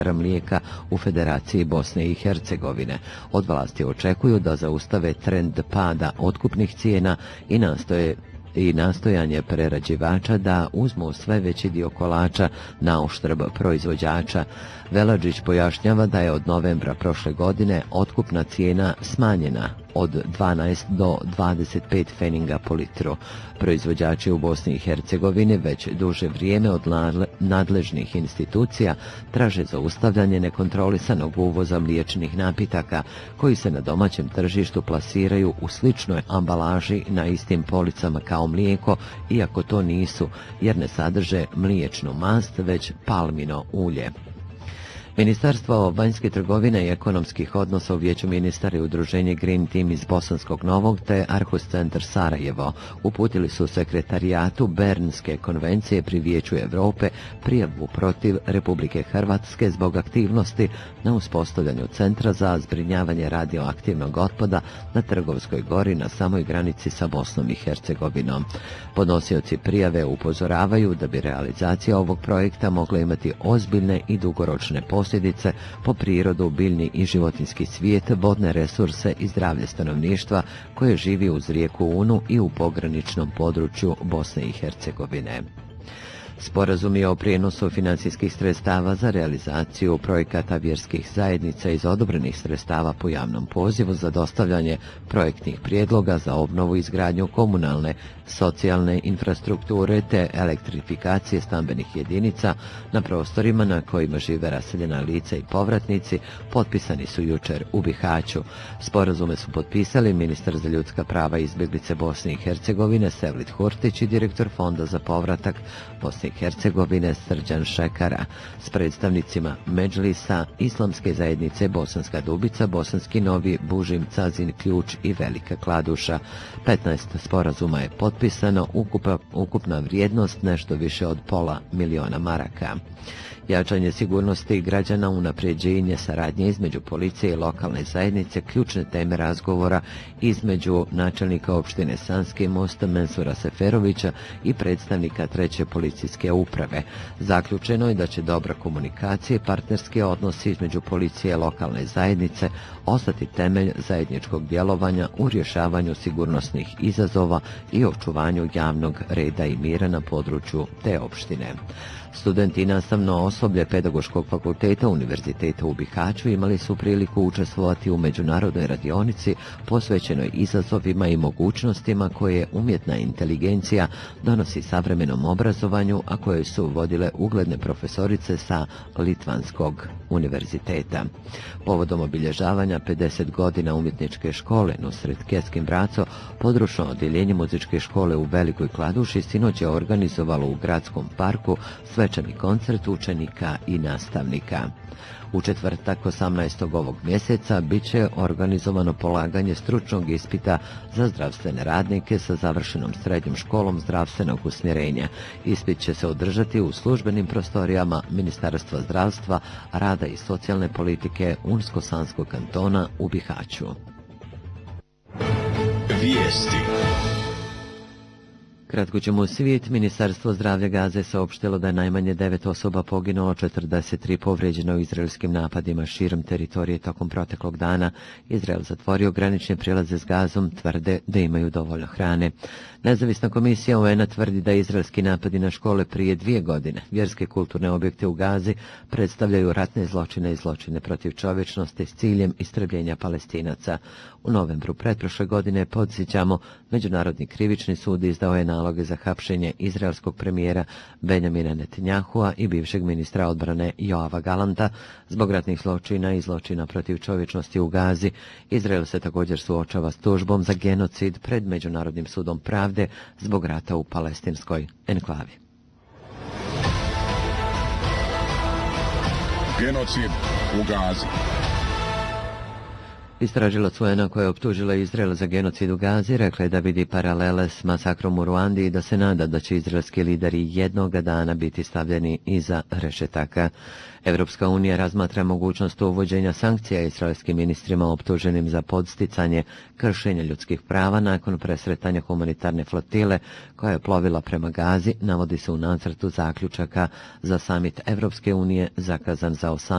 mlijeka u Federaciji Bosne i Hercegovine. Od vlasti očekuju da zaustave trend pada otkupnih cijena i nastojanje prerađivača da uzmu sve veći dio kolača na uštrb proizvođača. Veladžić pojašnjava da je od novembra prošle godine otkupna cijena smanjena od 12 do 25 feninga po litru. Proizvođači u Bosni i Hercegovini već duže vrijeme od nadležnih institucija traže zaustavljanje nekontrolisanog uvoza mliječnih napitaka koji se na domaćem tržištu plasiraju u sličnoj ambalaži na istim policama kao mlijeko, iako to nisu, jer ne sadrže mliječnu mast, već palmino ulje. Ministarstvo vanjske trgovine i ekonomskih odnosa u Vijeću ministara i udruženje Green Team iz Bosanskog Novog te Arhus centar Sarajevo uputili su sekretarijatu Bernske konvencije pri Vijeću Europe prijavu protiv Republike Hrvatske zbog aktivnosti na uspostavljanju centra za zbrinjavanje radioaktivnog otpada na Trgovskoj gori na samoj granici sa Bosnom i Hercegovinom. Podnosioci prijave upozoravaju da bi realizacija ovog projekta mogla imati ozbiljne i dugoročne posljedice po prirodu, biljni i životinjski svijet, vodne resurse i zdravlje stanovništva koje živi uz rijeku Unu i u pograničnom području Bosne i Hercegovine. Sporazumi o prijenosu financijskih sredstava za realizaciju projekata vjerskih zajednica iz odobrenih sredstava po javnom pozivu za dostavljanje projektnih prijedloga za obnovu i izgradnju komunalne, socijalne infrastrukture te elektrifikacije stambenih jedinica na prostorima na kojima žive raseljena lica i povratnici potpisani su jučer u Bihaću. Sporazume su potpisali ministar za ljudska prava i izbjeglice Bosne i Hercegovine Sevlit Hurtić i direktor Fonda za povratak Bosne i Hercegovine Srđan Šekara s predstavnicima Medžlisa, Islamske zajednice Bosanska Dubica, Bosanski Novi, Bužim, Cazin, Ključ i Velika Kladuša. 15 sporazuma je potpisano, ukupna vrijednost nešto više od $500.000 maraka. Jačanje sigurnosti građana, unapređenje saradnje između policije i lokalne zajednice, ključne teme razgovora između načelnika opštine Sanski Most Mensura Seferovića i predstavnika 3. policijske uprave. Zaključeno je da će dobra komunikacija i partnerski odnosi između policije i lokalne zajednice ostati temelj zajedničkog djelovanja u rješavanju sigurnosnih izazova i očuvanju javnog reda i mira na području te opštine. Studenti i nastavno osoblje Pedagoškog fakulteta Univerziteta u Bihaću imali su priliku učestvovati u međunarodnoj radionici posvećenoj izazovima i mogućnostima koje umjetna inteligencija donosi savremenom obrazovanju, a koje su vodile ugledne profesorice sa Litvanskog univerziteta. Povodom obilježavanja 50 godina umjetničke škole Nusret Keskin Braco, područno odjeljenje muzičke škole u Velikoj Kladuši sinoć je organizovalo u gradskom parku svečani koncert učenika i nastavnika. U četvrtak 18. ovog mjeseca bit će organizovano polaganje stručnog ispita za zdravstvene radnike sa završenom srednjom školom zdravstvenog usmjerenja. Ispit će se održati u službenim prostorijama Ministarstva zdravstva, rada i socijalne politike Unsko-Sanskog kantona u Bihaću. Vijesti. Kratko ćemo u svijet. Ministarstvo zdravlja Gaze saopštilo da je najmanje 9 osoba poginulo, 43 povrijeđeno u izraelskim napadima širom teritorije tokom proteklog dana. Izrael zatvorio granične prijelaze s Gazom, tvrde da imaju dovoljno hrane. Nezavisna komisija UN-a tvrdi da izraelski napadi na škole prije 2 godine, vjerske kulturne objekte u Gazi, predstavljaju ratne zločine i zločine protiv čovječnosti s ciljem istrebljenja Palestinaca. U novembru pretprošle godine, podsjećamo, Međunarodni krivični sud izdao je naloge za hapšenje izraelskog premijera Benjamina Netanjahua i bivšeg ministra odbrane Joava Galanta zbog ratnih zločina i zločina protiv čovječnosti u Gazi. Izrael se također suočava s tužbom za genocid pred Međunarodnim sudom pravde zbog rata u palestinskoj enklavi. Genocid u Gazi. Istražilac UN-a koja je optužila Izrael za genocid u Gazi rekla je da vidi paralele s masakrom u Ruandi i da se nada da će izraelski lideri jednoga dana biti stavljeni iza rešetaka. Evropska unija razmatra mogućnost uvođenja sankcija izraelskim ministrima optuženim za podsticanje kršenja ljudskih prava nakon presretanja humanitarne flotile koja je plovila prema Gazi, navodi se u nacrtu zaključaka za samit Evropske unije zakazan za 18.